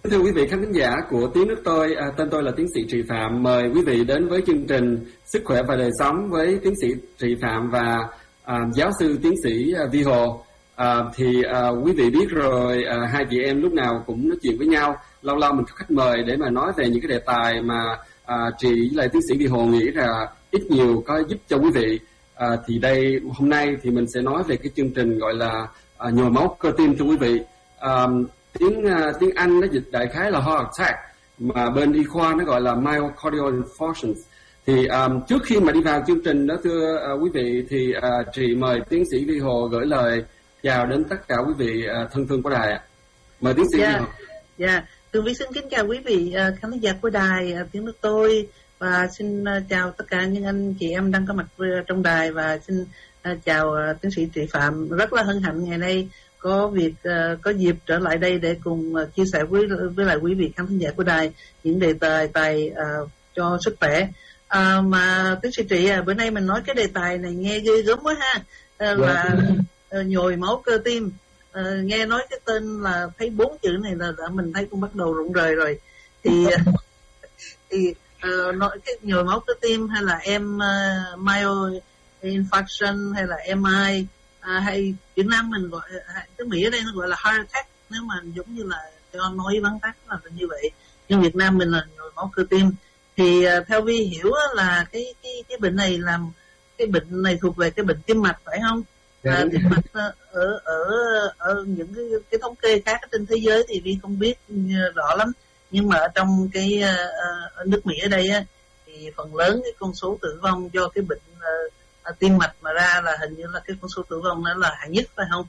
Thưa quý vị khán thính giả của Tiếng Nước Tôi, tên tôi là tiến sĩ Trị Phạm. Mời quý vị đến với chương trình Sức khỏe và đời sống với tiến sĩ Trị Phạm và giáo sư tiến sĩ Vi Hồ. Quý vị biết rồi, hai chị em lúc nào cũng nói chuyện với nhau. Lâu lâu mình có khách mời để mà nói về những cái đề tài mà Trị với lại tiến sĩ Vi Hồ nghĩ là ít nhiều có giúp cho quý vị. Thì đây hôm nay thì mình sẽ nói về cái chương trình gọi là nhồi máu cơ tim cho quý vị. Tiếng Anh nó dịch đại khái là heart attack, mà bên y khoa nó gọi là myocardial infarction. Thì trước khi mà đi vào chương trình đó, thưa quý vị, thì Trị mời tiến sĩ Vi Hồ gửi lời chào đến tất cả quý vị thân thương của đài ạ. Mời tiến sĩ Vi Hồ. Dạ, Tường Vi xin kính chào quý vị khán giả của đài Tiếng Nước Tôi, và xin chào tất cả những anh chị em đang có mặt trong đài, và xin chào tiến sĩ Trị Phạm. Rất là hân hạnh ngày nay có dịp trở lại đây để cùng chia sẻ với lại quý vị khán giả của đài những đề tài cho sức khỏe. Mà tiến sĩ Trị, bữa nay mình nói cái đề tài này nghe ghê gớm quá ha, là nhồi máu cơ tim. Nghe nói cái tên là thấy 4 chữ này là mình thấy cũng bắt đầu rụng rời rồi. Nói cái nhồi máu cơ tim hay là myoinfarction hay là MI, hay Việt Nam mình gọi, cái Mỹ ở đây nó gọi là heart attack, nếu mà giống như là cho nói vắn tắt là như vậy, nhưng Việt Nam mình là nhồi máu cơ tim. Thì theo Vi hiểu là cái bệnh này thuộc về cái bệnh tim mạch, phải không? Tim mạch ở những cái thống kê khác trên thế giới thì Vi không biết rõ lắm, nhưng mà ở trong cái nước Mỹ ở đây thì phần lớn cái con số tử vong do cái bệnh tim mạch mà ra là hình như là cái con số tử vong đó là hạng nhất, phải không?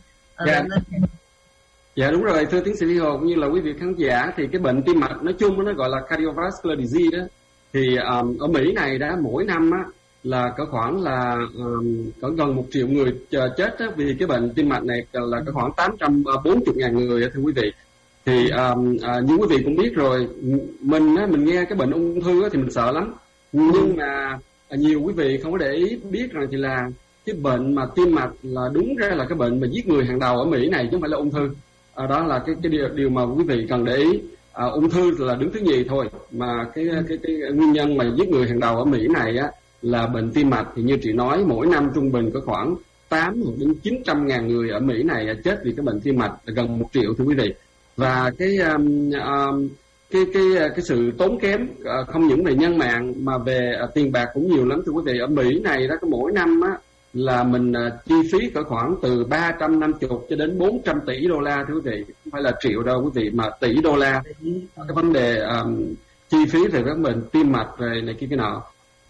Dạ đúng rồi, thưa tiến sĩ Vi Hồ cũng như là quý vị khán giả, thì cái bệnh tim mạch nói chung nó gọi là cardiovascular disease đó. Thì ở Mỹ này đã mỗi năm là có khoảng là có gần 1 triệu người chết vì cái bệnh tim mạch này, là có khoảng 840.000 người thưa quý vị. Thì như quý vị cũng biết rồi, mình nghe cái bệnh ung thư thì mình sợ lắm, nhưng mà nhiều quý vị không có để ý biết rằng thì là cái bệnh mà tim mạch là đúng ra là cái bệnh mà giết người hàng đầu ở Mỹ này, chứ không phải là ung thư. Đó là cái điều mà quý vị cần để ý. Ung thư là đứng thứ nhì thôi, mà cái nguyên nhân mà giết người hàng đầu ở Mỹ này là bệnh tim mạch. Thì như chị nói, mỗi năm trung bình có khoảng 8 đến 900.000 người ở Mỹ này chết vì cái bệnh tim mạch, gần 1 triệu thưa quý vị. Và cái sự tốn kém không những về nhân mạng mà về tiền bạc cũng nhiều lắm thưa quý vị. Ở Mỹ này đó, có mỗi năm là mình chi phí cỡ khoảng từ 350 cho đến 400 tỷ đô la thưa quý vị, không phải là triệu đâu quý vị, mà tỷ đô la. Cái vấn đề chi phí về các bệnh tim mạch về này kia cái nọ.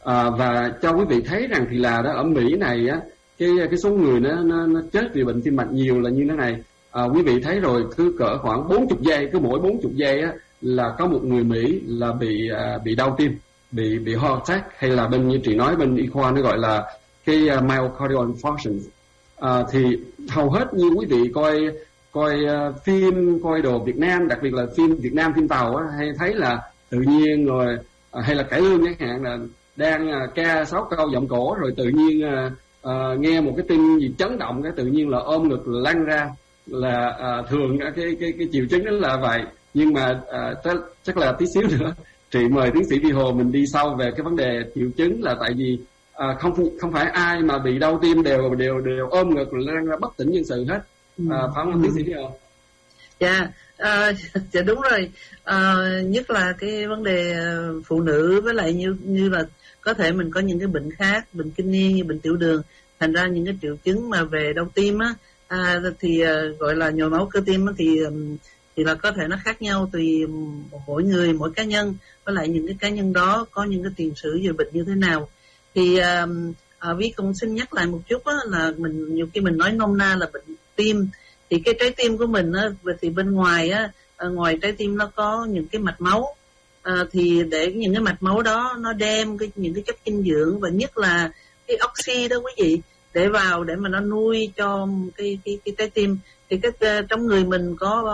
Và cho quý vị thấy rằng thì là đó, ở Mỹ này cái số người nó chết vì bệnh tim mạch nhiều là như thế này. Quý vị thấy rồi, cứ cỡ khoảng 40 giây, cứ mỗi 40 giây là có một người Mỹ là bị đau tim, bị heart attack, hay là bên như chị nói bên y khoa nó gọi là cái myocardial infarction. Thì hầu hết như quý vị coi phim, coi đồ Việt Nam, đặc biệt là phim Việt Nam, phim tàu hay thấy là tự nhiên rồi, hay là cải lương chẳng hạn, là đang ca 6 câu giọng cổ rồi tự nhiên nghe một cái tin gì chấn động, cái tự nhiên là ôm ngực là lăn ra, là thường cái triệu chứng đó là vậy. Nhưng mà chắc là tí xíu nữa chị mời tiến sĩ Vi Hồ mình đi sâu về cái vấn đề triệu chứng, là tại vì không phải ai mà bị đau tim đều ôm ngực lăn ra bất tỉnh nhân sự hết. Phải không tiến sĩ Vi Hồ? Dạ, đúng rồi. Nhất là cái vấn đề phụ nữ, với lại như là có thể mình có những cái bệnh khác, bệnh kinh niên như bệnh tiểu đường, thành ra những cái triệu chứng mà về đau tim thì gọi là nhồi máu cơ tim thì là có thể nó khác nhau tùy mỗi người, mỗi cá nhân, với lại những cái cá nhân đó có những cái tiền sử về bệnh như thế nào. Thì Vi cũng xin nhắc lại một chút là mình nhiều khi mình nói nôm na là bệnh tim, thì cái trái tim của mình thì bên ngoài ngoài trái tim nó có những cái mạch máu, thì để những cái mạch máu đó nó đem những cái chất dinh dưỡng, và nhất là cái oxy đó quý vị, để vào để mà nó nuôi cho cái trái tim. Thì trong người mình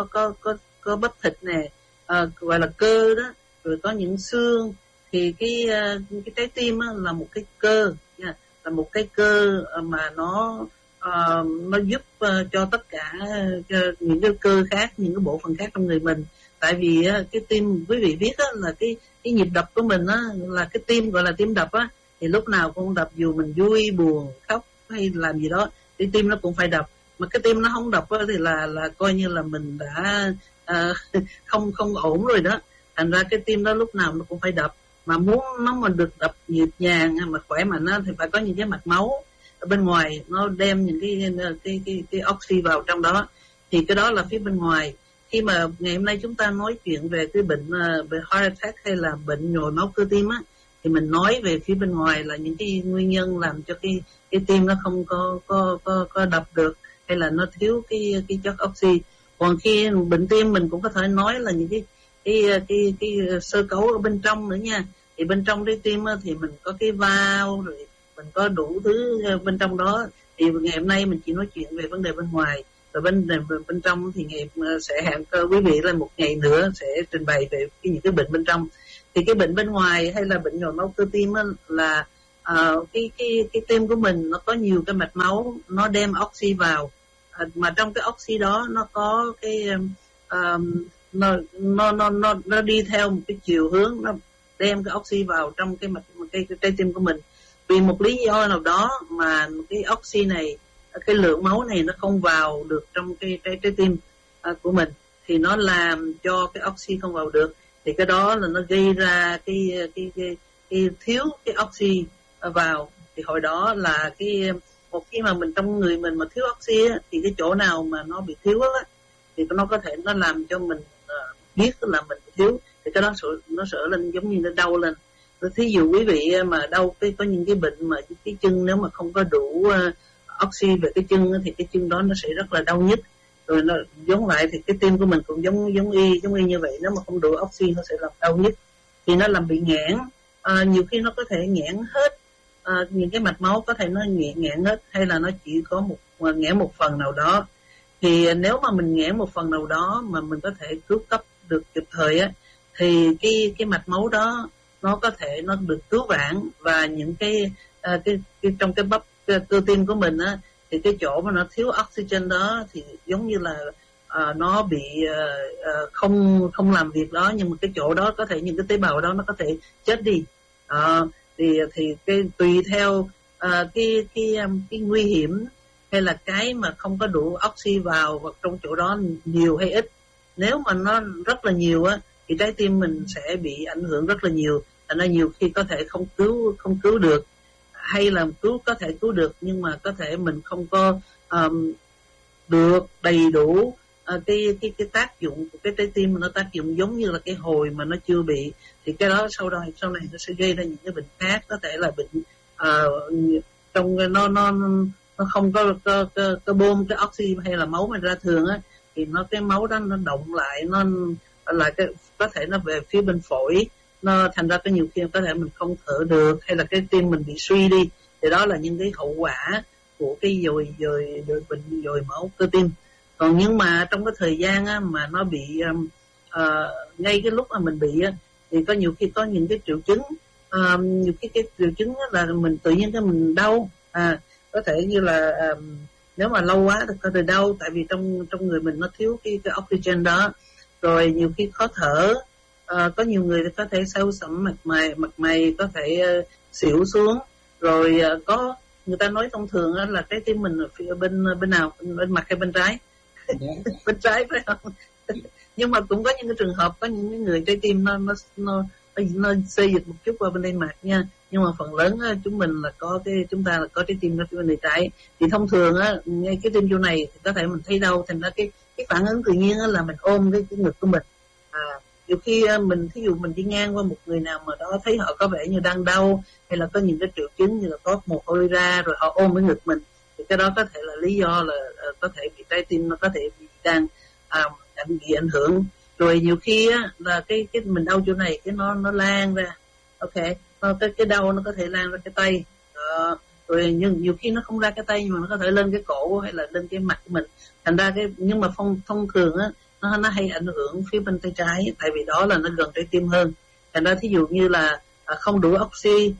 có bắp thịt nè, gọi là cơ đó, rồi có những xương. Thì cái trái tim là một cái cơ nha, là một cái cơ mà nó giúp cho tất cả những cái cơ khác, những cái bộ phận khác trong người mình. tại vì cái tim quý vị biết là cái nhịp đập của mình là cái tim gọi là tim đập thì lúc nào cũng đập, dù mình vui buồn khóc hay làm gì đó thì tim nó cũng phải đập. Mà cái tim nó không đập thì là coi như là mình đã không ổn rồi đó. Thành ra cái tim đó lúc nào nó cũng phải đập, mà muốn nó mà được đập nhịp nhàng mà khỏe mạnh thì phải có những cái mạch máu ở bên ngoài nó đem những cái oxy vào trong đó. Thì cái đó là phía bên ngoài. Khi mà ngày hôm nay chúng ta nói chuyện về cái bệnh về heart attack hay là bệnh nhồi máu cơ tim thì mình nói về phía bên ngoài là những cái nguyên nhân làm cho cái tim nó không có đập được, hay là nó thiếu cái chất oxy. Còn khi bệnh tim mình cũng có thể nói là những cái sơ cấu ở bên trong nữa nha. Thì bên trong cái tim thì mình có cái valve, rồi mình có đủ thứ bên trong đó. Thì ngày hôm nay mình chỉ nói chuyện về vấn đề bên ngoài, và bên trong thì ngày sẽ hẹn quý vị là một ngày nữa sẽ trình bày về những cái bệnh bên trong. Thì cái bệnh bên ngoài hay là bệnh nhồi máu cơ tim là cái tim của mình nó có nhiều cái mạch máu, nó đem oxy vào, mà trong cái oxy đó nó có cái nó đi theo một cái chiều hướng, nó đem cái oxy vào trong cái trái tim của mình. Vì một lý do nào đó mà cái oxy này, cái lượng máu này nó không vào được trong cái trái tim của mình, thì nó làm cho cái oxy không vào được. Thì cái đó là nó gây ra cái thiếu cái oxy vào. Thì hồi đó là một khi mà mình trong người mình mà thiếu oxy thì cái chỗ nào mà nó bị thiếu thì nó có thể nó làm cho mình biết là mình bị thiếu, thì cái đó nó sợ lên giống như nó đau lên. Thí dụ quý vị mà đau có những cái bệnh mà cái chân nếu mà không có đủ oxy về cái chân thì cái chân đó nó sẽ rất là đau nhức. Rồi nó giống lại thì cái tim của mình cũng giống y như vậy, nếu mà không đủ oxy nó sẽ làm đau nhức, thì nó làm bị nghẽn. Nhiều khi nó có thể nghẽn hết những cái mạch máu, có thể nó nghẽn hết, hay là nó chỉ có nghẽn một phần nào đó. Thì nếu mà mình nghẽn một phần nào đó mà mình có thể cứu cấp được kịp thời thì cái mạch máu đó nó có thể nó được cứu vãn. Và những cái trong cái bắp cơ tim của mình thì cái chỗ mà nó thiếu oxygen đó thì giống như là nó bị không làm việc đó, nhưng mà cái chỗ đó có thể những cái tế bào đó nó có thể chết đi. Thì tùy theo cái nguy hiểm hay là cái mà không có đủ oxy vào trong chỗ đó nhiều hay ít. Nếu mà nó rất là nhiều thì trái tim mình sẽ bị ảnh hưởng rất là nhiều. Thành ra nhiều khi có thể không cứu được, hay là có thể cứu được nhưng mà có thể mình không có được đầy đủ cái tác dụng của cái trái tim. Nó tác dụng giống như là cái hồi mà nó chưa bị, thì cái đó sau này nó sẽ gây ra những cái bệnh khác. Có thể là bệnh trong nó không có bơm cái oxy hay là máu mà ra thường thì cái máu đó nó động lại, nó là có thể nó về phía bên phổi, nó thành ra nhiều khi có thể mình không thở được, hay là cái tim mình bị suy đi. Thì đó là những cái hậu quả của cái bệnh nhồi máu cơ tim. Còn nhưng mà trong cái thời gian mà nó bị ngay cái lúc mà mình bị thì có nhiều khi có những cái triệu chứng, nhiều khi cái triệu chứng là mình tự nhiên mình đau, có thể như là nếu mà lâu quá thì có thể đau, tại vì trong người mình nó thiếu cái oxygen đó. Rồi nhiều khi khó thở, có nhiều người thì có thể sâu sẫm mặt mày có thể xỉu xuống. Rồi có người ta nói thông thường là trái tim mình ở bên nào, bên mặt hay bên trái? Bên trái phải không? Nhưng mà cũng có những cái trường hợp có những người trái tim nó xê dịch một chút qua bên đây mặt nha. Nhưng mà phần lớn chúng ta là có trái tim nó phía bên trái. Thì thông thường ngay cái tim chỗ này thì có thể mình thấy đau, thành ra cái phản ứng tự nhiên là mình ôm cái ngực của mình. Nhiều khi thí dụ mình đi ngang qua một người nào mà đó thấy họ có vẻ như đang đau, hay là có những cái triệu chứng như là có mồ hôi ra, rồi họ ôm cái ngực mình, thì cái đó có thể là lý do là có thể bị trái tim nó có thể đang bị ảnh hưởng. Rồi nhiều khi là cái mình đau chỗ này cái nó lan ra, cái đau nó có thể lan ra cái tay. Rồi nhiều khi nó không ra cái tay nhưng mà nó có thể lên cái cổ hay là lên cái mặt của mình. Thành ra nhưng mà thông thường nó hay ảnh hưởng phía bên tay trái, tại vì đó là nó gần trái tim hơn. Thành ra thí dụ như là không đủ oxy,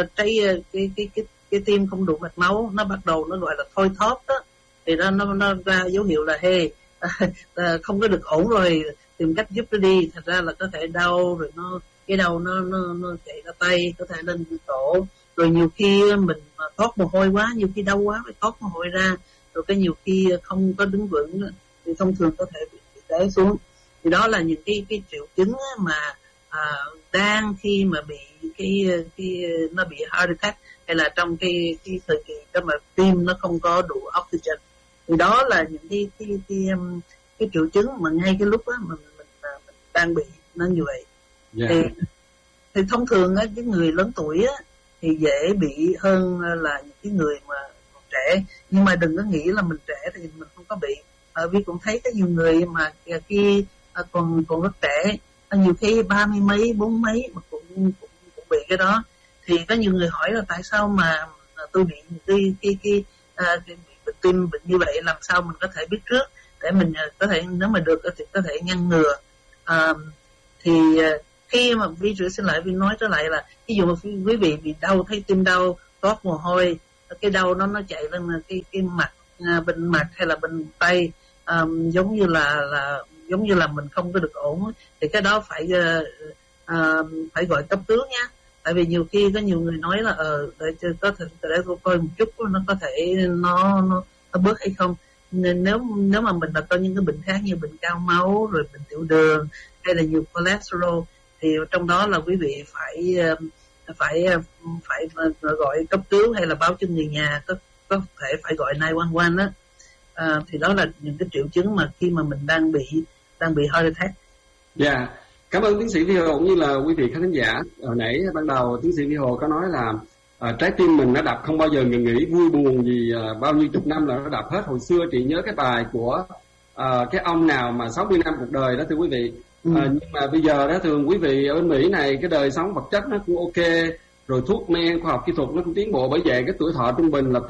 cái tim không đủ mạch máu, nó bắt đầu nó gọi là thoi thóp đó, thì nó ra dấu hiệu là không có được ổn rồi, tìm cách giúp nó đi, thật ra là có thể đau rồi cái đầu nó chạy ra tay, có thể lên cổ, rồi nhiều khi mình thoát mồ hôi quá, nhiều khi đau quá phải thoát mồ hôi ra, rồi cái nhiều khi không có đứng vững thì thông thường có thể bị té xuống. Thì đó là những cái triệu chứng mà đang khi mà bị cái nó bị heart attack, hay là trong cái thời kỳ đó mà tim nó không có đủ oxygen. Thì đó là những cái triệu chứng mà ngay cái lúc đó mình đang bị nó như vậy. Thì thông thường á, cái người lớn tuổi á thì dễ bị hơn là những cái người mà còn trẻ, nhưng mà đừng có nghĩ là mình trẻ thì mình không có bị. Vì cũng thấy có nhiều người mà khi còn rất trẻ, nhiều khi 30 mấy 40 mấy mà cũng bị cái đó. Thì có nhiều người hỏi là tại sao mà tôi bị cái bệnh tim, bệnh như vậy, làm sao mình có thể biết trước để mình có thể, nếu mà được thì có thể ngăn ngừa. Thì khi mà Vi nói trở lại là ví dụ mà quý vị bị đau, thấy tim đau, toát mồ hôi, cái đau nó chạy lên cái mặt, bên mặt hay là bên tay, giống như là mình không có được ổn, thì cái đó phải gọi cấp cứu nha. Tại vì nhiều khi có nhiều người nói là để tôi coi một chút nó có thể nó bớt hay không. Nên nếu mà mình có những cái bệnh khác như bệnh cao máu, rồi bệnh tiểu đường hay là nhiều cholesterol, thì trong đó là quý vị phải gọi cấp cứu hay là báo cho người nhà, có thể phải gọi 911 đó. Thì đó là những cái triệu chứng mà khi mà mình đang bị heart attack. Dạ, cảm ơn tiến sĩ Vi Hồ cũng như là quý vị khán giả. Hồi nãy ban đầu tiến sĩ Vi Hồ có nói là trái tim mình nó đập không bao giờ ngừng nghỉ, vui buồn gì bao nhiêu chục năm là nó đập hết. Hồi xưa chị nhớ cái bài của cái ông nào mà 60 năm cuộc đời đó thưa quý vị. Nhưng mà bây giờ đó thường quý vị ở bên Mỹ này cái đời sống vật chất nó cũng ok, rồi thuốc men khoa học kỹ thuật nó cũng tiến bộ, bởi vậy cái tuổi thọ trung bình là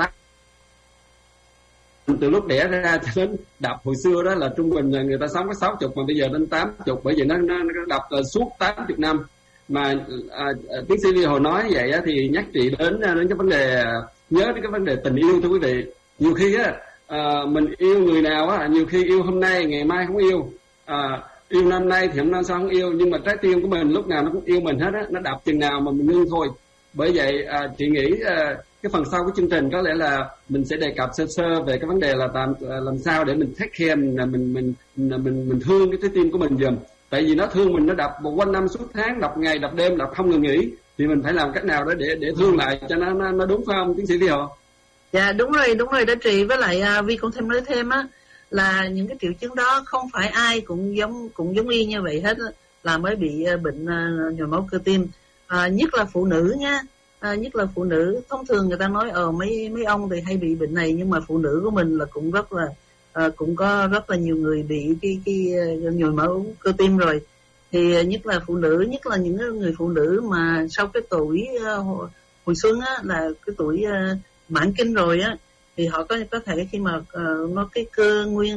từ lúc đẻ ra cho đến đập hồi xưa đó là trung bình là người ta sống có 60 mà bây giờ đến 80, bởi vì nó đập suốt 80 năm. Mà tiến sĩ Vi Hồ nói vậy á, thì nhắc chị đến cái vấn đề, nhớ đến cái vấn đề tình yêu thưa quý vị. Nhiều khi á mình yêu người nào á, nhiều khi yêu hôm nay ngày mai không yêu, yêu năm nay thì hôm nay sao không yêu, nhưng mà trái tim của mình lúc nào nó cũng yêu mình hết á, nó đập chừng nào mà mình ngưng thôi. Bởi vậy chị nghĩ cái phần sau của chương trình có lẽ là mình sẽ đề cập sơ về cái vấn đề là làm sao để mình take care, mình thương cái trái tim của mình dùm. Tại vì nó thương mình, nó đập quanh năm suốt tháng, đập ngày đập đêm, đập không ngừng nghỉ, thì mình phải làm cách nào đó để thương lại cho nó đúng, phải không tiến sĩ Vi Hồ? Dạ đúng rồi đó chị. Với lại Vi cũng nói thêm á là những cái triệu chứng đó không phải ai cũng giống y như vậy hết là mới bị bệnh nhồi máu cơ tim. Nhất là phụ nữ nha, nhất là phụ nữ. Thông thường người ta nói mấy ông thì hay bị bệnh này, nhưng mà phụ nữ của mình là cũng có rất là nhiều người bị cái nhồi máu cơ tim rồi. Thì nhất là phụ nữ, nhất là những người phụ nữ mà sau cái tuổi hồi xuân á, là cái tuổi mãn kinh rồi á, thì họ có thể khi mà nó cái cơ nguyên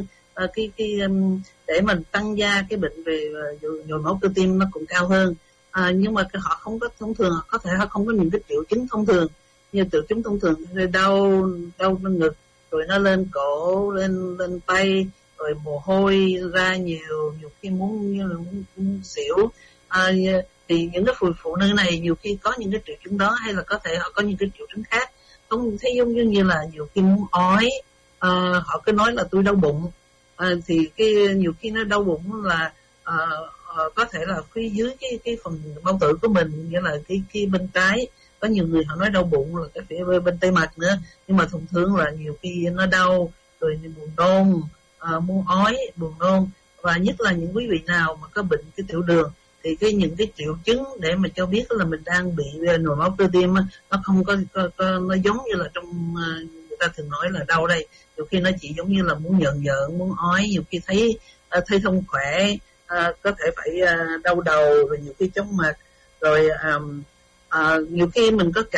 để mình tăng gia cái bệnh về nhồi máu cơ tim nó cũng cao hơn. Nhưng mà họ không có thông thường, có thể họ không có những cái triệu chứng thông thường như triệu chứng thông thường, đau ngực, rồi nó lên cổ, lên tay, rồi mồ hôi ra nhiều khi muốn xỉu. Thì những cái phụ nữ này nhiều khi có những cái triệu chứng đó, hay là có thể họ có những cái triệu chứng khác, không thấy giống như là nhiều khi muốn ói, họ cứ nói là tôi đau bụng, thì nhiều khi nó đau bụng là có thể là phía dưới cái phần bao tử của mình, nghĩa là cái bên trái. Có nhiều người họ nói đau bụng là cái phía bên tay mặt nữa, nhưng mà thông thường là nhiều khi nó đau, rồi buồn nôn, muốn ói, buồn nôn. Và nhất là những quý vị nào mà có bệnh cái tiểu đường, thì những cái triệu chứng để mà cho biết là mình đang bị nhồi máu cơ tim nó không có nó giống như là trong người ta thường nói là đau đây. Nhiều khi nó chỉ giống như là muốn nhợn, muốn ói, nhiều khi thấy không khỏe, có thể phải đau đầu, rồi nhiều khi chóng mặt, rồi nhiều khi mình có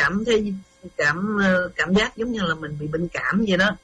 cảm giác giống như là mình bị bệnh cảm vậy đó.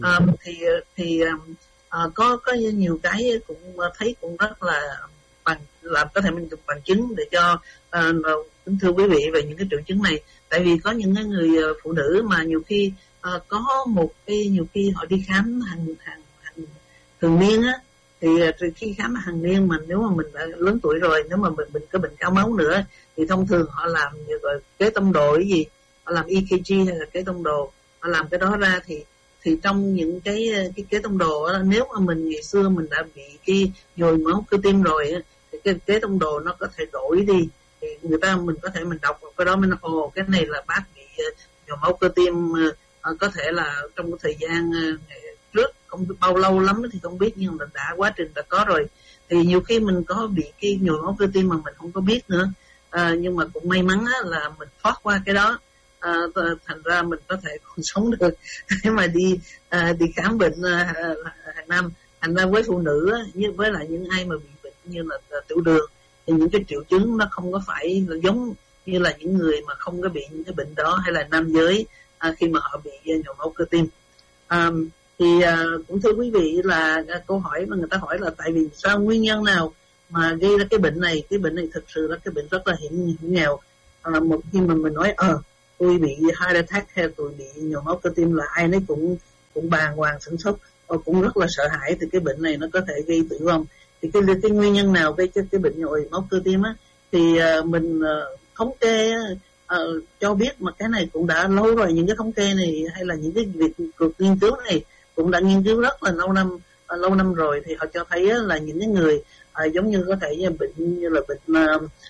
Có nhiều cái cũng thấy cũng rất là làm có thể mình được bằng chứng để cho kính thưa quý vị về những cái triệu chứng này. Tại vì có những người phụ nữ mà nhiều khi có một cái, nhiều khi họ đi khám hàng thường niên á, Thì khi khám hàng niên mà nếu mà mình đã lớn tuổi rồi, nếu mà mình có bệnh cao máu nữa thì thông thường họ làm gọi kế tông đồ cái gì, họ làm EKG hay là kế tông đồ, họ làm cái đó ra thì trong những cái kế tông đồ đó, nếu mà mình ngày xưa mình đã bị cái nhồi máu cơ tim rồi thì cái kế tông đồ nó có thể đổi đi, thì mình có thể mình đọc cái đó mình nói cái này là bác bị nhồi máu cơ tim, có thể là trong cái thời gian trước không biết bao lâu lắm thì không biết, nhưng mà quá trình đã có rồi. Thì nhiều khi mình có bị cái nhồi máu cơ tim mà mình không có biết nữa, nhưng mà cũng may mắn là mình thoát qua cái đó, thành ra mình có thể còn sống được để mà đi khám bệnh hàng năm. Thành ra với phụ nữ như với lại những ai mà bị bệnh như là tiểu đường thì những cái triệu chứng nó không có phải là giống như là những người mà không có bị những cái bệnh đó, hay là nam giới khi mà họ bị nhồi máu cơ tim. Cũng thưa quý vị là câu hỏi mà người ta hỏi là tại vì sao, nguyên nhân nào mà gây ra cái bệnh này thực sự là cái bệnh rất là hiểm nghèo. Một khi mà mình nói tôi bị heart attack hay tôi bị nhồi máu cơ tim là ai nấy cũng bàng hoàng sửng sốt, cũng rất là sợ hãi, thì cái bệnh này nó có thể gây tử vong. Thì cái nguyên nhân nào gây cho cái bệnh nhồi máu cơ tim thì mình thống kê cho biết, mà cái này cũng đã lâu rồi, những cái thống kê này hay là những cái cuộc nghiên cứu này cũng đã nghiên cứu rất là lâu năm rồi, thì họ cho thấy là những cái người giống như có thể bệnh như là bệnh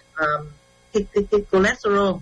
cái cholesterol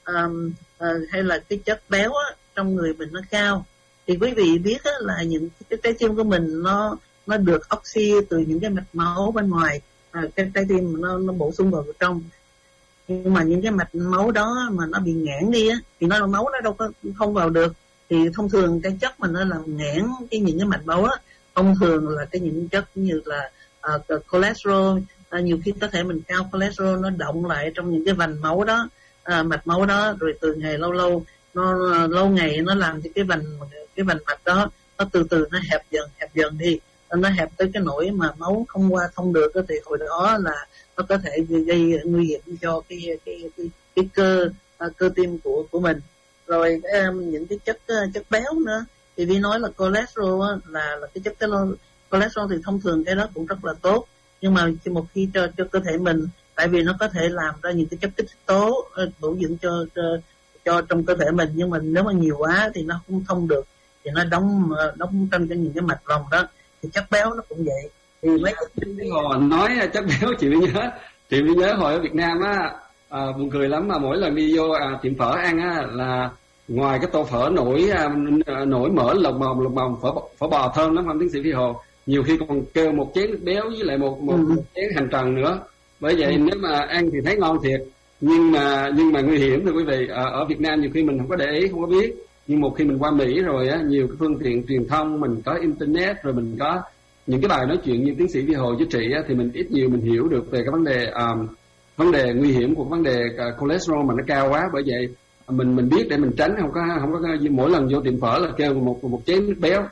hay là cái chất béo trong người mình nó cao, thì quý vị biết là những cái trái tim của mình nó được oxy từ những cái mạch máu bên ngoài, cái trái tim nó bổ sung vào trong. Nhưng mà những cái mạch máu đó mà nó bị nghẽn đi thì máu nó đâu có không vào được, thì thông thường cái chất mà nó làm nghẽn những cái mạch máu thông thường là những chất như là cholesterol. Nhiều khi có thể mình cao cholesterol nó động lại trong những cái vành máu đó, mạch máu đó, rồi từ ngày lâu ngày nó làm cho cái vành mạch đó nó từ từ nó hẹp dần đi, nó hẹp tới cái nỗi mà máu không qua thông được, thì hồi đó là nó có thể gây nguy hiểm cho cái cơ tim của mình. Rồi những cái chất béo nữa, thì vì nói là cholesterol là cái chất cholesterol thì thông thường cái đó cũng rất là tốt, nhưng mà một khi cho cơ thể mình, tại vì nó có thể làm ra những cái chất kích thích tố bổ dưỡng cho trong cơ thể mình, nhưng mà nếu mà nhiều quá thì nó không thông được, thì nó đóng trong những cái mạch vòng đó. Thì chất béo nó cũng vậy. Thì mấy cái nói chất béo chị mới nhớ hồi ở Việt Nam buồn cười lắm, mà mỗi lần đi vô tiệm phở ăn là ngoài cái tô phở nổi mỡ lồng bồng phở bò thơm lắm không tiến sĩ Phi Hồ, nhiều khi còn kêu một chén nước béo với lại một chén hành trần nữa. Bởi vậy nếu mà ăn thì thấy ngon thiệt, nhưng mà nguy hiểm thưa quý vị. Ở Việt Nam nhiều khi mình không có để ý, không có biết, nhưng một khi mình qua Mỹ rồi nhiều cái phương tiện truyền thông, mình có internet, rồi mình có những cái bài nói chuyện như tiến sĩ Phi Hồ với chị thì mình ít nhiều mình hiểu được về cái vấn đề nguy hiểm của vấn đề cholesterol mà nó cao quá. Bởi vậy mình biết để mình tránh, không có mỗi lần vô tiệm phở là kêu một chén nước béo.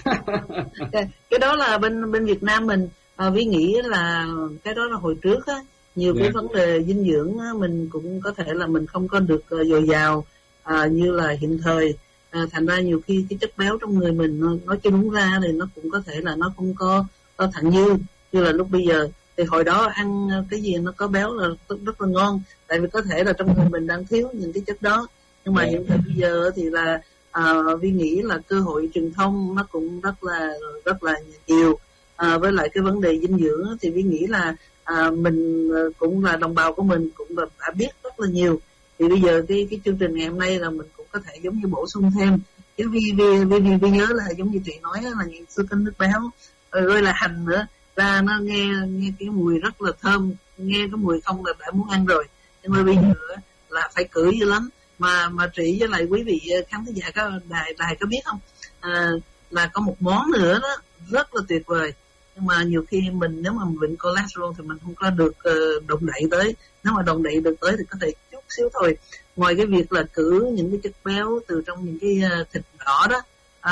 Cái đó là bên Việt Nam mình vi nghĩ là cái đó là hồi trước nhiều cái vấn đề dinh dưỡng mình cũng có thể là mình không có được dồi dào như là hiện thời, thành ra nhiều khi cái chất béo trong người mình nó chưa đúng ra thì nó cũng có thể là nó không có thặng như là lúc bây giờ. Thì hồi đó ăn cái gì nó có béo là rất là ngon, tại vì có thể là trong người mình đang thiếu những cái chất đó. Nhưng mà hiện tại bây giờ thì là vi nghĩ là cơ hội truyền thông nó cũng rất là nhiều, với lại cái vấn đề dinh dưỡng thì vi nghĩ là mình cũng là đồng bào của mình cũng đã biết rất là nhiều. Thì bây giờ cái chương trình ngày hôm nay là mình cũng có thể giống như bổ sung thêm cái vi nhớ là giống như chị nói là những sữa canh nước béo rồi là hành nữa ra, nó nghe cái mùi rất là thơm, nghe cái mùi không là đã muốn ăn rồi. Nhưng mà bây giờ là phải cử dữ lắm. Mà chị với lại quý vị khán thính giả có đài có biết không, là có một món nữa đó rất là tuyệt vời, nhưng mà nhiều khi nếu mà bệnh cholesterol thì mình không có được động đậy tới. Nếu mà động đậy được tới thì có thể chút xíu thôi. Ngoài cái việc là cử những cái chất béo từ trong những cái thịt đỏ đó,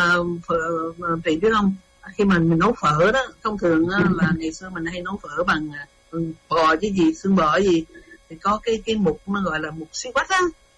chị biết không, khi mà mình nấu phở đó, thông thường là ngày xưa mình hay nấu phở bằng bò chứ gì, xương bò gì, thì có cái mục nó gọi là mục xí quách á.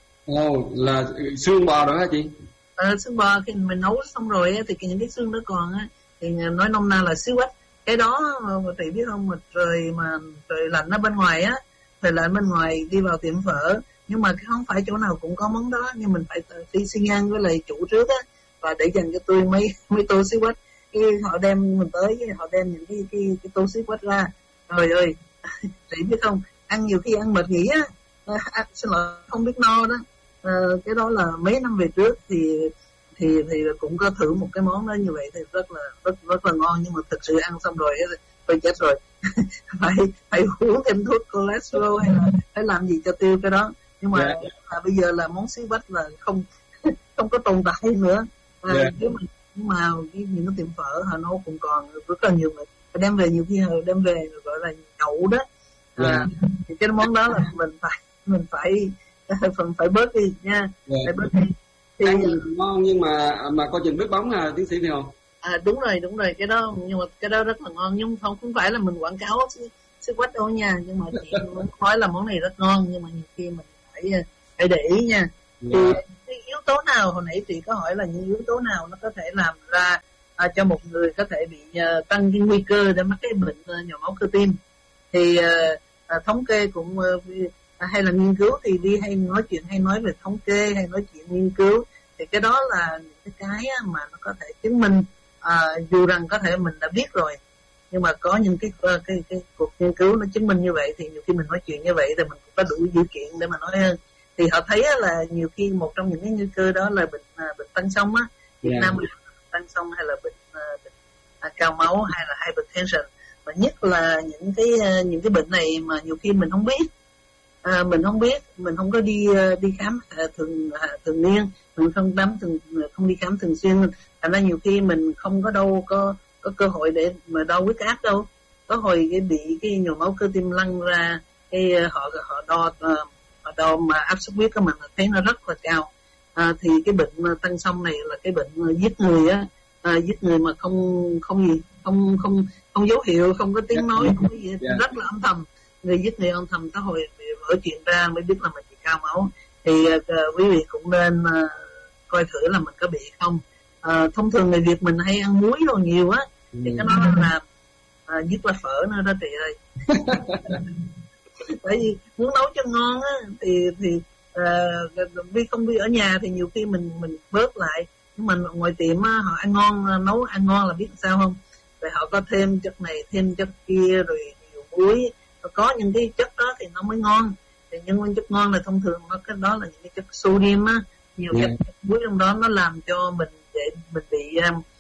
Là xương bò đó hả chị? Xương bò khi mình nấu xong rồi thì những cái xương đó còn thì nói nôm na là xí quách. Cái đó chị biết không, mà trời lạnh ở bên ngoài á, trời lạnh bên ngoài đi vào tiệm phở, nhưng mà không phải chỗ nào cũng có món đó, nhưng mình phải đi xin ăn với lại chủ trước á, và để dành cho tôi mấy tô xí quách. Họ đem mình tới, họ đem những cái tô xí quách ra, trời ơi chị biết không, ăn nhiều khi ăn mệt nghỉ á, xin lỗi không biết no đó. Cái đó là mấy năm về trước thì cũng có thử một cái món đó như vậy thì rất là ngon, nhưng mà thực sự ăn xong rồi tôi chết rồi. phải uống thêm thuốc cholesterol hay là phải làm gì cho tiêu cái đó, nhưng mà bây giờ là món xí quách là không có tồn tại nữa. Nhưng mà những cái tiệm phở Hà Nội cũng còn rất là nhiều người đem về, nhiều khi họ đem về gọi là nhậu đó. Thì cái món đó là mình phải bớt đi nha, phải bớt đi. Thì ngon nhưng mà coi chừng nước bóng tiến sĩ Phi Hồng. Đúng rồi, cái đó, nhưng mà cái đó rất là ngon, nhưng không phải là mình quảng cáo xí quách đâu nha, nhưng mà chị muốn nói là món này rất ngon, nhưng mà nhiều khi mình phải để ý nha. Thì cái yếu tố nào hồi nãy chị có hỏi là những yếu tố nào nó có thể làm ra cho một người có thể bị tăng cái nguy cơ để mắc cái bệnh nhồi máu cơ tim. Thì thống kê cũng hay là nghiên cứu thì đi hay nói về thống kê hay nói chuyện nghiên cứu, thì cái đó là những cái mà nó có thể chứng minh, dù rằng có thể mình đã biết rồi, nhưng mà có những cái cuộc nghiên cứu nó chứng minh như vậy, thì nhiều khi mình nói chuyện như vậy thì mình cũng có đủ dữ kiện để mà nói hơn. Thì họ thấy là nhiều khi một trong những cái nguy cơ đó là bệnh tăng xông á, Việt Nam mình tăng xông hay là bệnh cao máu hay là hypertension, và nhất là những cái bệnh này mà nhiều khi mình không biết. Mình không có đi khám thường niên, mình không đi khám thường xuyên, thành ra nhiều khi mình không có cơ hội để mà đo huyết áp đâu. Có hồi bị cái nhồi máu cơ tim lăn ra, họ đo mà áp suất huyết của mình thấy nó rất là cao. Thì cái bệnh tăng xông này là cái bệnh giết người á, giết người mà không dấu hiệu, không có tiếng nói, không có gì, rất là âm thầm. Người giết người âm thầm, tới hồi vỡ chuyện ra mới biết là mình bị cao máu. Thì quý vị cũng nên coi thử là mình có bị không. Thông thường người Việt mình hay ăn muối rồi nhiều á, thì cái đó là nhất là phở nữa đó chị ơi. Tại vì muốn nấu cho ngon á thì vì không đi ở nhà thì nhiều khi mình bớt lại, nhưng mà ngoài tiệm á, họ nấu ăn ngon là biết sao không, rồi họ có thêm chất này thêm chất kia rồi nhiều muối, có những cái chất đó thì nó mới ngon. Thì những chất ngon là thông thường cái đó là những cái chất sodium á, nhiều chất muối trong đó, nó làm cho mình bị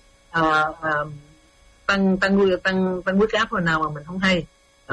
tăng huyết áp hồi nào mà mình không hay.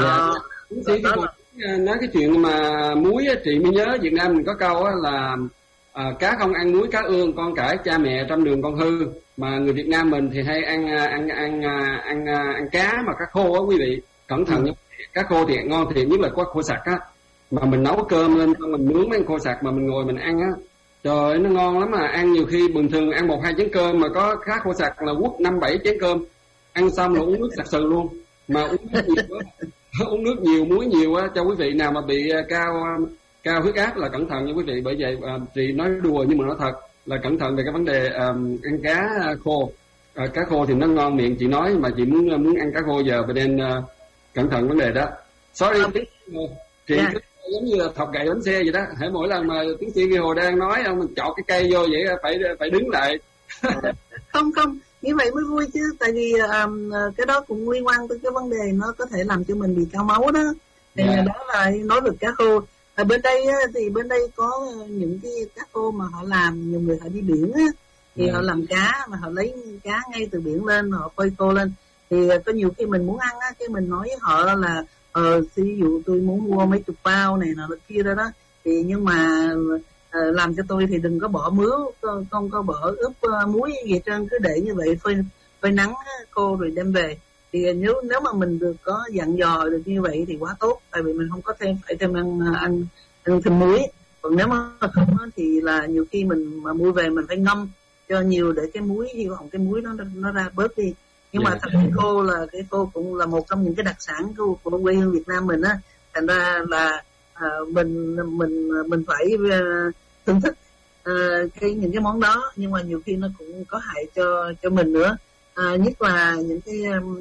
Nói cái chuyện mà muối á, chị mới nhớ Việt Nam mình có câu á là cá không ăn muối cá ương, con cải cha mẹ trăm đường con hư. Mà người Việt Nam mình thì hay ăn cá mà cá khô á quý vị, cẩn thận nha. Cá khô thì ngon thiệt, nhất là có khô sặc á, mà mình nấu cơm lên xong mình nướng mấy con khô sặc mà mình ngồi mình ăn á, trời ơi, nó ngon lắm. Mà ăn nhiều khi bình thường ăn 1-2 chén cơm mà có cá khô sặc là quất 5-7 chén cơm, ăn xong là uống nước sặc sừ luôn. Mà uống nước nhiều muối nhiều á, cho quý vị nào mà bị cao huyết áp là cẩn thận nha quý vị. Bởi vậy chị nói đùa nhưng mà nói thật là cẩn thận về cái vấn đề ăn cá khô. Cá khô thì nó ngon miệng chị nói, mà chị muốn ăn cá khô giờ, vậy nên cẩn thận vấn đề đó. Sorry chị giống như là thọc gậy bánh xe vậy đó, hễ mỗi lần mà tiến sĩ Ghi Hồ đang nói ông mình chọt cái cây vô vậy phải đứng lại. không như vậy mới vui chứ, tại vì cái đó cũng liên quan tới cái vấn đề nó có thể làm cho mình bị cao máu đó. Thì đó là nói về cá khô. Ở bên đây thì bên đây có những cái cá khô mà họ làm, nhiều người họ đi biển á, thì họ làm cá mà họ lấy cá ngay từ biển lên, họ phơi khô lên. Thì có nhiều khi mình muốn ăn á, cái mình nói với họ là ví dụ tôi muốn mua mấy chục bao này nọ kia đó, thì nhưng mà làm cho tôi thì đừng có bỏ mứa, không có bỏ ướp muối gì hết trơn, cứ để như vậy phơi nắng khô rồi đem về. Thì nếu mà mình được có dặn dò được như vậy thì quá tốt, tại vì mình không có phải thêm ăn thêm muối. Còn nếu mà không thì là nhiều khi mình mà mua về mình phải ngâm cho nhiều để cái muối, hy vọng cái muối nó ra bớt đi. Nhưng mà thật khô là cái khô cũng là một trong những cái đặc sản của quê hương Việt Nam mình á, thành ra là mình phải thưởng thức những cái món đó, nhưng mà nhiều khi nó cũng có hại cho mình nữa. Nhất là những cái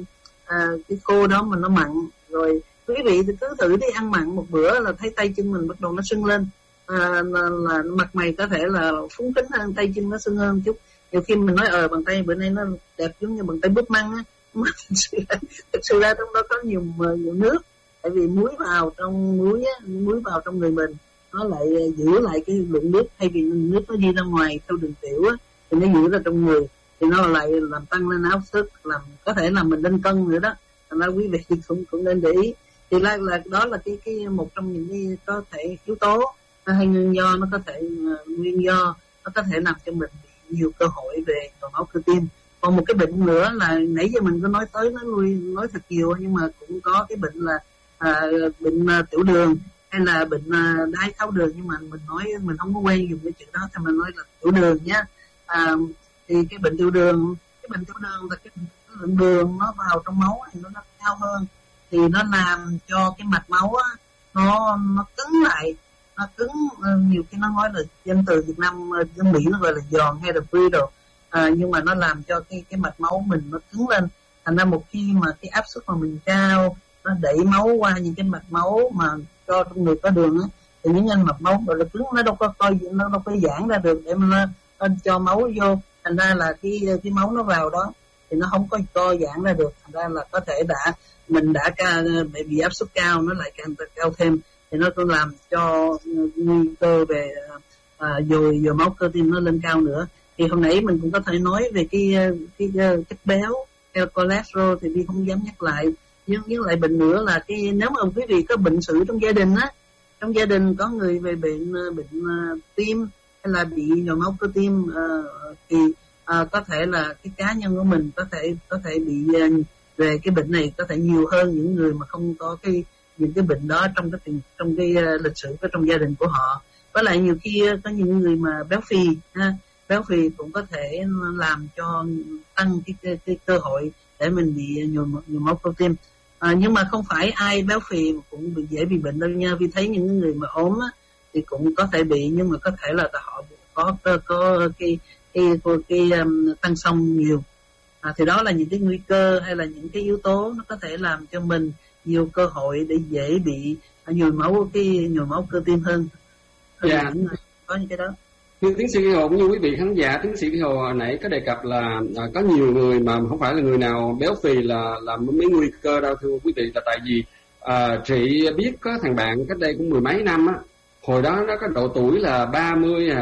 cái khô đó mà nó mặn. Rồi quý vị thì cứ thử đi ăn mặn một bữa là thấy tay chân mình bắt đầu nó sưng lên, là mặt mày có thể là phúng phính hơn, tay chân nó sưng hơn chút. Nhiều khi mình nói bàn tay bữa nay nó đẹp giống như bàn tay búp măng á, mà thực sự ra trong đó có nhiều nước, tại vì muối vào trong muối vào trong người mình nó lại giữ lại cái lượng nước, thay vì nước nó đi ra ngoài theo đường tiểu á thì nó giữ ra trong người, thì nó lại làm tăng lên áp suất, làm có thể làm mình lên cân nữa đó. Thành ra quý vị cũng nên để ý. Thì là đó là cái một trong những cái có thể yếu tố hay nguyên do, nó có thể nguyên do nó có thể làm cho mình bị nhiều cơ hội về nhồi máu cơ tim. Còn một cái bệnh nữa là nãy giờ mình có nói tới, nói thật nhiều, nhưng mà cũng có cái bệnh là bệnh tiểu đường hay là bệnh đái tháo đường, nhưng mà mình không có quen dùng cái chữ đó thì mình nói là tiểu đường nhé. Thì cái bệnh tiểu đường là cái lượng đường nó vào trong máu thì nó cao hơn, thì nó làm cho cái mạch máu á, nó cứng lại, nó cứng. Nhiều khi nó nói là danh từ Việt Nam, dân Mỹ nó gọi là giòn hay là brittle, nhưng mà nó làm cho cái mạch máu mình nó cứng lên. Thành ra một khi mà cái áp suất mà mình cao, nó đẩy máu qua những cái mạch máu mà cho trong người có đường á, thì những cái mạch máu gọi là cứng, nó đâu có giãn ra được để mà nó cho máu vô. Thành ra là cái máu nó vào đó thì nó không có co giãn ra được. Thành ra là có thể mình đã bị áp suất cao, nó lại càng cao thêm, thì nó cũng làm cho nguy cơ về dồi máu cơ tim nó lên cao nữa. Thì hôm nãy mình cũng có thể nói về cái chất béo theo cholesterol, thì đi không dám nhắc lại. Nhưng lại bệnh nữa là nếu mà quý vị có bệnh sử trong gia đình á, trong gia đình có người về bệnh tim hay là bị nhồi máu cơ tim, thì có thể là cái cá nhân của mình có thể bị về cái bệnh này có thể nhiều hơn những người mà không có những cái bệnh đó trong cái lịch sử của trong gia đình của họ. Với lại nhiều khi có những người mà béo phì cũng có thể làm cho tăng cái cơ hội để mình bị nhồi máu cơ tim. Nhưng mà không phải ai béo phì cũng dễ bị bệnh đâu nha. Vì thấy những người mà ốm á, thì cũng có thể bị, nhưng mà có thể là họ có cái tăng xông nhiều. Thì đó là những cái nguy cơ hay là những cái yếu tố nó có thể làm cho mình nhiều cơ hội để dễ bị nhồi máu cơ tim hơn. Dạ. Có những cái đó. Như tiến sĩ Vĩ Hồ, cũng như quý vị khán giả, tiến sĩ Vĩ Hồ hồi nãy có đề cập là có nhiều người mà không phải là người nào béo phì là mấy nguy cơ đâu, thưa quý vị. Là tại vì chị biết có thằng bạn cách đây cũng 10 mấy năm á, hồi đó nó có độ tuổi là 30,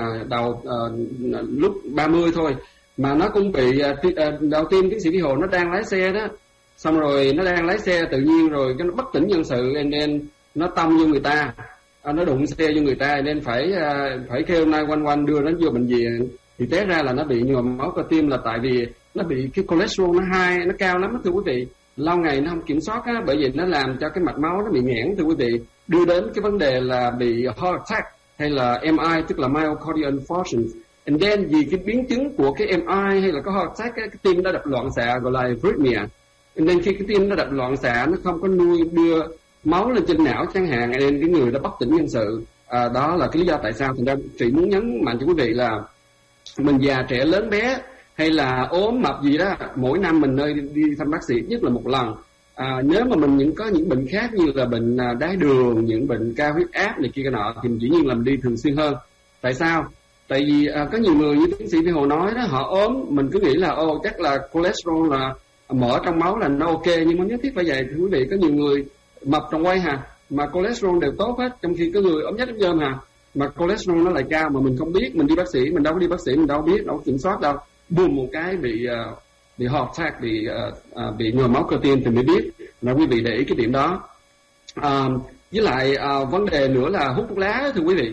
lúc 30 thôi, mà nó cũng bị đầu tiên tiến sĩ Vĩ Hồ nó đang lái xe đó, xong rồi nó đang lái xe tự nhiên rồi cái nó bất tỉnh nhân sự, nên nó tông vô người ta, nó đụng xe vô người ta, nên phải kêu 911 đưa nó vô bệnh viện. Thì té ra là nó bị nhồi máu cơ tim là tại vì nó bị cái cholesterol nó cao lắm, thưa quý vị. Lâu ngày nó không kiểm soát á, bởi vì nó làm cho cái mạch máu nó bị nghẽn, thưa quý vị, đưa đến cái vấn đề là bị heart attack hay là MI, tức là myocardial infarction. And then vì cái biến chứng của cái MI hay là có heart attack, cái tim nó đập loạn xạ, gọi là arrhythmia. Nên khi cái tim nó đập loạn xạ, nó không có đưa máu lên trên não chẳng hạn, nên cái người đó bất tỉnh nhân sự. Đó là cái lý do tại sao thành ra chị muốn nhấn mạnh cho quý vị là mình già trẻ lớn bé hay là ốm mập gì đó, mỗi năm mình nên đi thăm bác sĩ nhất là một lần. Nếu mà mình có những bệnh khác như là bệnh đái đường, những bệnh cao huyết áp này kia cái nọ, thì dĩ nhiên là mình đi thường xuyên hơn. Tại sao? Tại vì có nhiều người như tiến sĩ Vĩ Hồ nói đó, họ ốm mình cứ nghĩ là chắc là cholesterol là mỡ trong máu là nó ok, nhưng mà nhất thiết phải vậy. Thưa quý vị, có nhiều người mập trong quay mà cholesterol đều tốt hết, trong khi có người ốm nhất ốm dơm mà cholesterol nó lại cao mà mình không biết. Mình đi bác sĩ, mình đâu có đi bác sĩ, mình đâu biết, đâu có kiểm soát đâu, buông một cái bị heart attack, bị nhồi máu cơ tim thì mới biết. Là quý vị để ý cái điểm đó. Với lại vấn đề nữa là hút thuốc lá, thưa quý vị.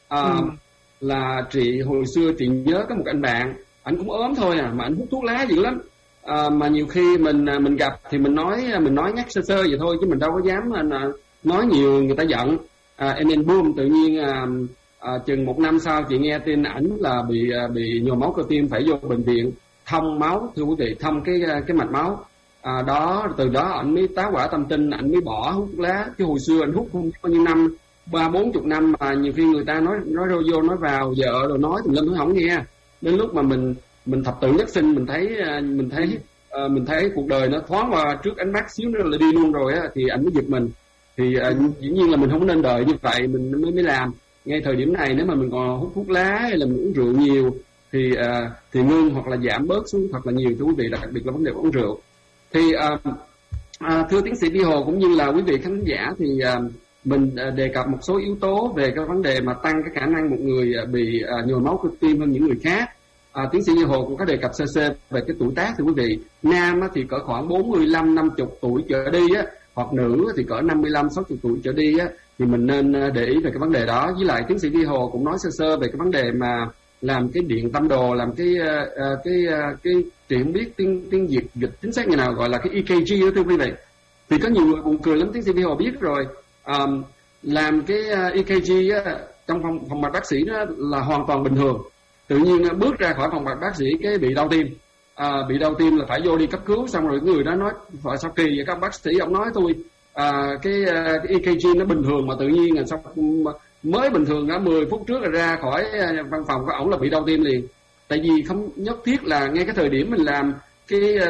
Là hồi xưa chị nhớ có một anh bạn, anh cũng ốm thôi mà anh hút thuốc lá dữ lắm. Mà nhiều khi mình gặp thì mình nói nhắc sơ vậy thôi, chứ mình đâu có dám nói nhiều, người ta giận. Nên boom, tự nhiên chừng 1 năm sau chị nghe tin ảnh là bị nhồi máu cơ tim, phải vô bệnh viện thông máu, thưa quý vị, thông cái mạch máu. Từ đó ảnh mới tá hỏa tâm tinh, ảnh mới bỏ hút thuốc lá. Chứ hồi xưa anh hút không bao nhiêu năm, 30-40 năm, mà nhiều khi người ta nói vô nói vào, vợ rồi nói thì lên tôi không nghe. Đến lúc mà mình thập tử nhất sinh, mình thấy mình thấy cuộc đời nó thoáng qua trước ánh mắt xíu nữa là đi luôn rồi á, thì anh mới giật mình. Thì dĩ nhiên là mình không nên đợi như vậy mình mới làm. Ngay thời điểm này nếu mà mình còn hút thuốc lá hay là mình uống rượu nhiều thì ngưng hoặc là giảm bớt xuống thật là nhiều, thưa quý vị, đặc biệt là vấn đề uống rượu. Thì thưa tiến sĩ Vy Hồ cũng như là quý vị khán giả, thì mình đề cập một số yếu tố về cái vấn đề mà tăng cái khả năng một người bị nhồi máu cơ tim hơn những người khác. Tiến sĩ Vy Hồ cũng có đề cập sơ sơ về cái tuổi tác, thưa quý vị. Nam thì cỡ khoảng 45-50 tuổi trở đi á, hoặc nữ thì cỡ 55-60 tuổi trở đi á, thì mình nên để ý về cái vấn đề đó. Với lại tiến sĩ Vy Hồ cũng nói sơ sơ về cái vấn đề mà làm cái điện tâm đồ, làm cái chị không biết tiếng Việt dịch chính xác như nào, gọi là cái EKG đó, thưa quý vị. Thì có nhiều người buồn cười lắm, tiến sĩ Vy Hồ biết rồi. Làm cái EKG á, trong phòng mạch bác sĩ đó là hoàn toàn bình thường. Tự nhiên bước ra khỏi phòng mạch bác sĩ cái bị đau tim. Bị đau tim là phải vô đi cấp cứu, xong rồi người đó nói sao kỳ vậy các bác sĩ, ông nói tôi cái EKG nó bình thường mà tự nhiên là sao mới bình thường đã 10 phút trước là ra khỏi văn phòng của ổng là bị đau tim liền. Tại vì không nhất thiết là ngay cái thời điểm mình làm cái